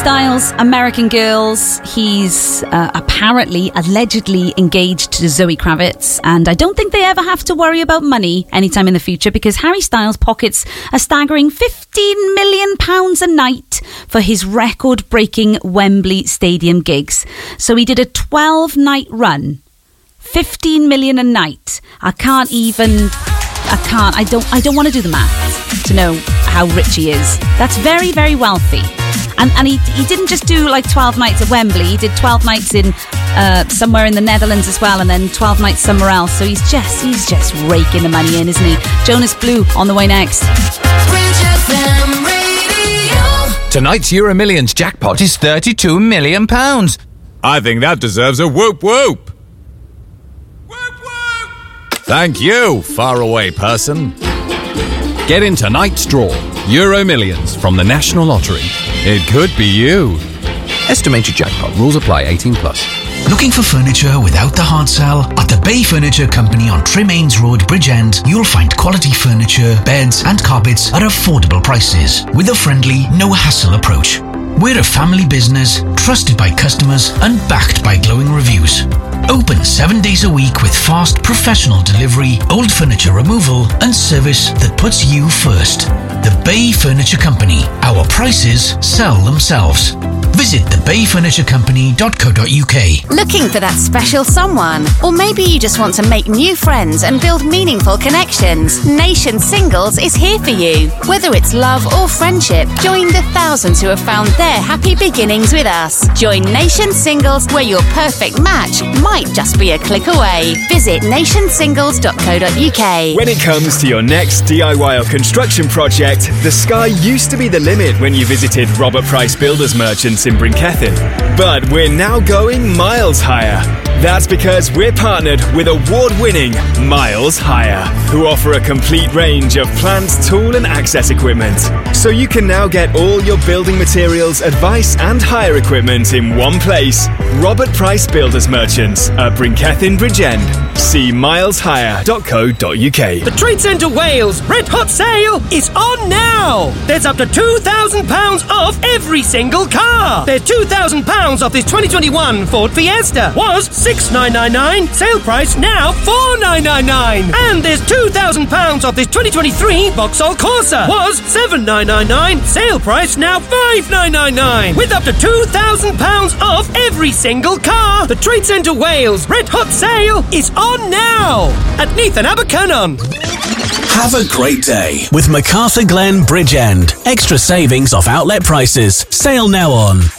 Styles, American Girls. He's allegedly engaged to Zoe Kravitz, and I don't think they ever have to worry about money anytime in the future, because Harry Styles pockets a staggering £15 million a night for his record-breaking Wembley Stadium gigs. So he did a 12-night run, 15 million a night. I don't want to do the math to know how rich he is. That's very, very wealthy. And he didn't just do like 12 nights at Wembley. He did 12 nights in somewhere in the Netherlands as well, and then 12 nights somewhere else. So he's just raking the money in, isn't he? Jonas Blue on the way next. Tonight's Euro Millions jackpot is £32 million. I think that deserves a whoop whoop. Thank you, faraway person. Get in tonight's draw. Euro Millions from the National Lottery. It could be you. Estimated jackpot. Rules apply. 18+. Looking for furniture without the hard sell? At the Bay Furniture Company on Tremaines Road, Bridgend, you'll find quality furniture, beds and carpets at affordable prices with a friendly, no-hassle approach. We're a family business, trusted by customers and backed by glowing reviews. Open 7 days a week with fast, professional delivery, old furniture removal and service that puts you first. The Bay Furniture Company. Our prices sell themselves. Visit thebayfurniturecompany.co.uk. Looking for that special someone? Or maybe you just want to make new friends and build meaningful connections? Nation Singles is here for you. Whether it's love or friendship, join the thousands who have found their happy beginnings with us. Join Nation Singles, where your perfect match might just be a click away. Visit nationsingles.co.uk. When it comes to your next DIY or construction project, the sky used to be the limit when you visited Robert Price Builders Merchants in Brinkethin. But we're now going miles higher. That's because we're partnered with award-winning Miles Hire, who offer a complete range of plant, tool and access equipment. So you can now get all your building materials, advice and hire equipment in one place. Robert Price Builders Merchants at Brinkethin Bridgend. See mileshire.co.uk. The Trade Centre Wales Red Hot Sale is on now! There's up to £2,000 off every single car! There's £2,000 off this 2021 Ford Fiesta. Was $6,999, sale price now $4,999. And there's £2,000 off this 2023 Vauxhall Corsa. Was $7,999, sale price now $5,999. With up to £2,000 off every single car. The Trade Centre Wales Red Hot Sale is on now at Neath and Abercynon. Have a great day with MacArthur Glen Bridgend. Extra savings off outlet prices. Sale now on